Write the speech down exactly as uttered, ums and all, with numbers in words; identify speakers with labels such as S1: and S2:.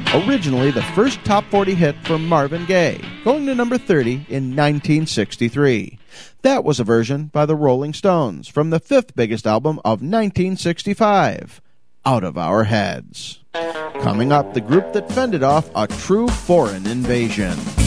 S1: originally the first top forty hit from Marvin Gaye, going to number thirty in nineteen sixty-three. That was a version by the Rolling Stones from the fifth biggest album of nineteen sixty-five, Out of Our Heads. Coming up, the group that fended off a true foreign invasion.